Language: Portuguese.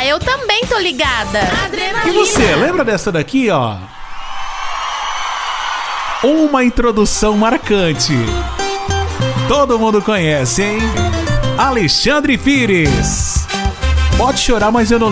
eu também tô ligada. Adrenalina. E você, lembra dessa daqui, ó? Uma introdução marcante. Todo mundo conhece, hein? Alexandre Pires. Pode chorar, mas eu não